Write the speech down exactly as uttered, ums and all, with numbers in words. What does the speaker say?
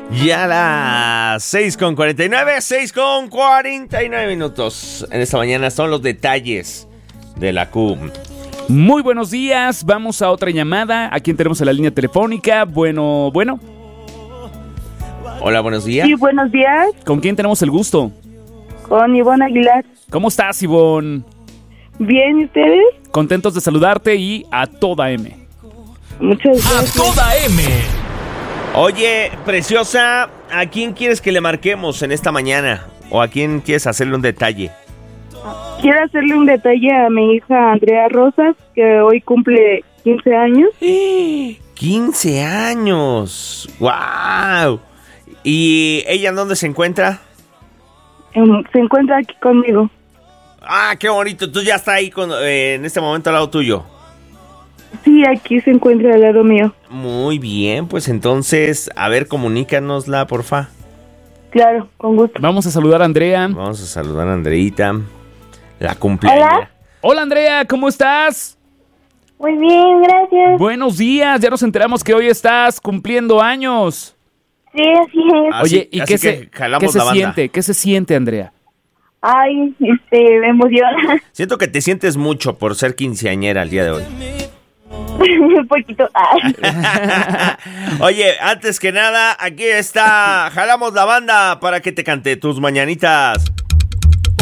Ya las seis con cuarenta y nueve, seis con cuarenta y nueve minutos. En esta mañana son los detalles de la Q. Muy buenos días, vamos a otra llamada. ¿A quién tenemos en la línea telefónica? Bueno, bueno. Hola, buenos días. Sí, buenos días. ¿Con quién tenemos el gusto? Con Ivonne Aguilar. ¿Cómo estás, Ivonne? Bien, ¿y ustedes? Contentos de saludarte y a toda M. Muchas gracias. A toda M. Oye, preciosa, ¿a quién quieres que le marquemos en esta mañana? ¿O a quién quieres hacerle un detalle? Quiero hacerle un detalle a mi hija Andrea Rosas, que hoy cumple quince años. quince años. ¡Wow! ¿Y ella en dónde se encuentra? Em, Se encuentra aquí conmigo. Ah, qué bonito. Tú ya está ahí con, eh, en este momento al lado tuyo. Sí, aquí se encuentra al lado mío. Muy bien, pues entonces, a ver, comunícanosla, porfa. Claro, con gusto. Vamos a saludar a Andrea. Vamos a saludar a Andreita, la cumpleañera. Hola. Hola, Andrea, ¿cómo estás? Muy bien, gracias. Buenos días, ya nos enteramos que hoy estás cumpliendo años. Sí, así es. Así- Oye, ¿y así qué que se, jalamos qué se la banda. siente? ¿Qué se siente, Andrea? Ay, este, me emociona. Siento que te sientes mucho por ser quinceañera el día de hoy. Un poquito. Ay. Oye, antes que nada, aquí está, jalamos la banda para que te cante tus mañanitas.